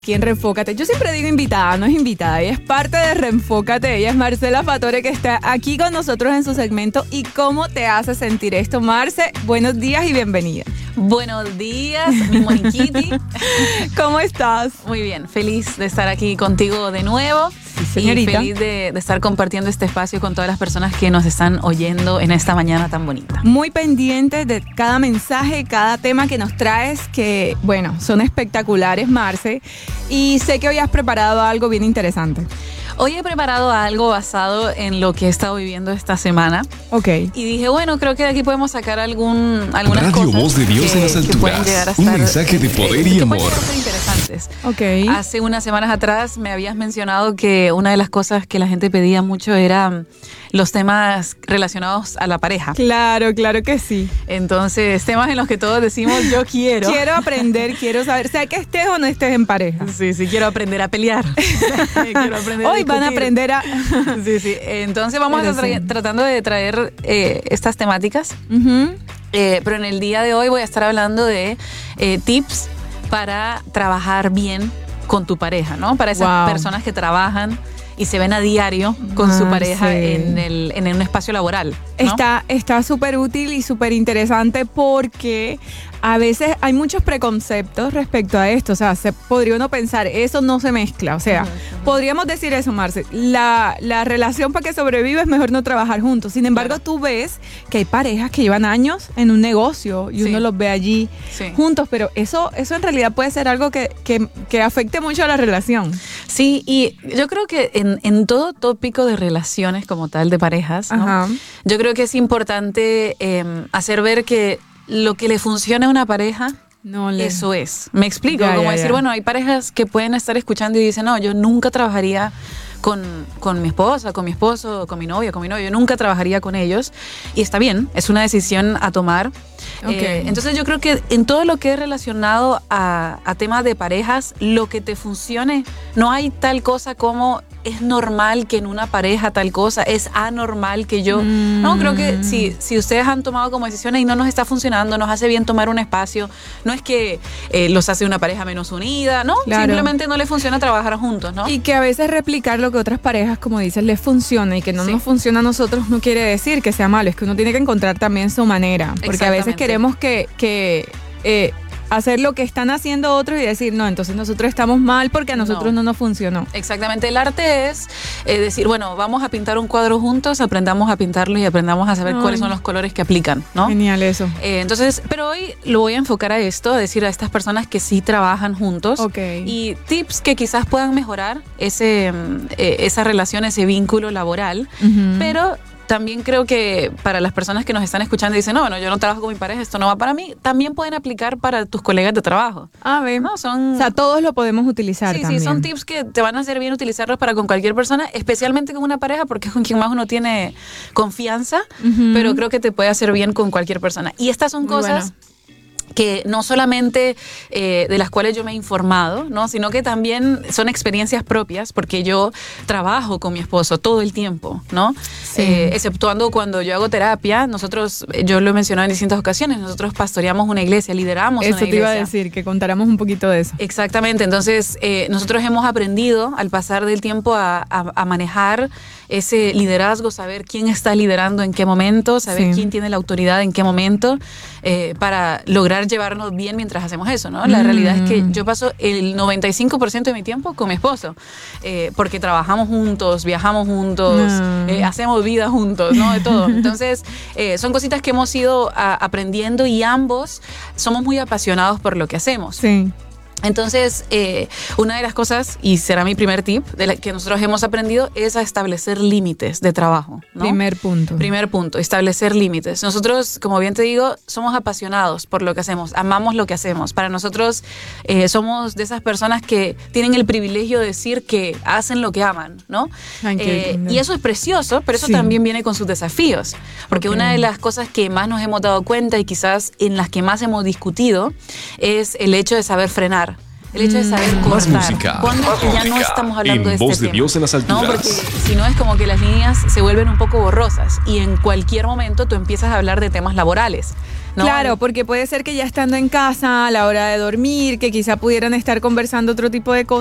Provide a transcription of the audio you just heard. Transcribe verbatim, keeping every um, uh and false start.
Aquí en Reenfócate. Yo siempre digo invitada, no es invitada. Ella es parte de Reenfócate. Ella es Marcela Fatore, que está aquí con nosotros en su segmento. ¿Y cómo te hace sentir esto, Marce? Buenos días y bienvenida. Buenos días, mi Moniquiti. ¿Cómo estás? Muy bien, feliz de estar aquí contigo de nuevo. Sí, señorita. Y feliz de, de estar compartiendo este espacio con todas las personas que nos están oyendo en esta mañana tan bonita. Muy pendiente de cada mensaje, cada tema que nos traes, que, bueno, son espectaculares, Marce. Y sé que hoy has preparado algo bien interesante. Hoy he preparado algo basado en lo que he estado viviendo esta semana. Ok. Y dije, bueno, creo que de aquí podemos sacar algún, algunas Radio cosas Voz de Dios que, en las que pueden alturas. llegar a Un estar, mensaje de poder y que amor. pueden llegar a ser interesantes. Ok. Hace unas semanas atrás me habías mencionado que una de las cosas que la gente pedía mucho era los temas relacionados a la pareja. Claro, claro que sí. Entonces, temas en los que todos decimos yo quiero. Quiero aprender, quiero saber, sea que estés o no estés en pareja. Sí, sí, quiero aprender a pelear. Quiero aprender Hoy a van a discutir. aprender a... Sí, sí. Entonces vamos Pero a tra- sí. tratando de traer eh, estas temáticas. Uh-huh. Eh, pero en el día de hoy voy a estar hablando de eh, tips para trabajar bien con tu pareja, ¿no? Para esas Wow. personas que trabajan y se ven a diario con su Marce. pareja en, el, en un espacio laboral, ¿no? Está está súper útil y súper interesante porque a veces hay muchos preconceptos respecto a esto. O sea, se podría uno pensar, eso no se mezcla. O sea, Ujú, ujú. podríamos decir eso, Marce. La, la relación para que sobreviva es mejor no trabajar juntos. Sin embargo, Claro. tú ves que hay parejas que llevan años en un negocio y Sí. uno los ve allí Sí. juntos, pero eso, eso en realidad puede ser algo que, que, que afecte mucho a la relación. Sí, y yo creo que en, en todo tópico de relaciones como tal, de parejas, ¿no? Ajá. Yo creo que es importante eh, hacer ver que lo que le funciona a una pareja, No le... eso es. Me explico, Ya, como ya, decir, ya. bueno, hay parejas que pueden estar escuchando y dicen, no, yo nunca trabajaría con, con mi esposa, con mi esposo, con mi novia, con mi novio, yo nunca trabajaría con ellos. Y está bien, es una decisión a tomar. Ok. Eh, entonces yo creo que en todo lo que es relacionado a, a temas de parejas, lo que te funcione, no hay tal cosa como es normal que en una pareja tal cosa, es anormal que yo... Mm. No, creo que si, si ustedes han tomado como decisiones y no nos está funcionando, nos hace bien tomar un espacio, no es que eh, los hace una pareja menos unida, ¿no? Claro. Simplemente no les funciona trabajar juntos, ¿no? Y que a veces replicar lo que otras parejas, como dices, les funciona y que no Sí. nos funciona a nosotros no quiere decir que sea malo, es que uno tiene que encontrar también su manera. Porque a veces Exactamente. queremos que, que eh, hacer lo que están haciendo otros y decir, no, entonces nosotros estamos mal porque a nosotros no, No. nos funcionó. Exactamente, el arte es eh, decir, bueno, vamos a pintar un cuadro juntos, aprendamos a pintarlo y aprendamos a saber Ay. cuáles son los colores que aplican, ¿no? Genial eso. Eh, entonces, pero hoy lo voy a enfocar a esto, a decir a estas personas que sí trabajan juntos Ok. y tips que quizás puedan mejorar ese, mm, eh, esa relación, ese vínculo laboral, Ujú. pero también creo que para las personas que nos están escuchando y dicen, no, bueno, yo no trabajo con mi pareja, esto no va para mí, también pueden aplicar para tus colegas de trabajo. A ver, No, son... o sea, todos lo podemos utilizar Sí, también. sí, son tips que te van a hacer bien utilizarlos para con cualquier persona, especialmente con una pareja, porque es con quien más uno tiene confianza, Ujú. pero creo que te puede hacer bien con cualquier persona. Y estas son Muy cosas bueno. que no solamente eh, de las cuales yo me he informado, ¿no? Sino que también son experiencias propias, porque yo trabajo con mi esposo todo el tiempo, ¿no? Sí. Eh, exceptuando cuando yo hago terapia, nosotros, eh, yo lo he mencionado en distintas ocasiones, nosotros pastoreamos una iglesia, lideramos Eso una te iba a iglesia. decir, que contáramos un poquito de eso. Exactamente, entonces eh, nosotros hemos aprendido al pasar del tiempo a, a- a manejar ese liderazgo, saber quién está liderando en qué momento, saber Sí. quién tiene la autoridad en qué momento, eh, para lograr llevarnos bien mientras hacemos eso, ¿no? La Mm. realidad es que yo paso el noventa y cinco por ciento de mi tiempo con mi esposo, eh, porque trabajamos juntos, viajamos juntos, Mm. eh, hacemos vida juntos, ¿no? De todo. Entonces, eh, son cositas que hemos ido a- aprendiendo y ambos somos muy apasionados por lo que hacemos. Sí. Entonces, eh, una de las cosas, y será mi primer tip, de la que nosotros hemos aprendido, es a establecer límites de trabajo, ¿no? Primer punto. Primer punto, establecer límites. Nosotros, como bien te digo, somos apasionados por lo que hacemos, amamos lo que hacemos. Para nosotros eh, somos de esas personas que tienen el privilegio de decir que hacen lo que aman, ¿no? Ay, qué Eh, lindo. y eso es precioso, pero eso Sí. también viene con sus desafíos. Porque Ok. una de las cosas que más nos hemos dado cuenta y quizás en las que más hemos discutido es el hecho de saber frenar. El hecho de saber Más cortar. música, Cuando más ya no música. estamos hablando En de este Voz de tema. Dios en las No, alturas. porque si no es como que las líneas se vuelven un poco borrosas y en cualquier momento tú empiezas a hablar de temas laborales. ¿no? Claro, porque puede ser que ya estando en casa, a la hora de dormir, que quizá pudieran estar conversando otro tipo de cosas,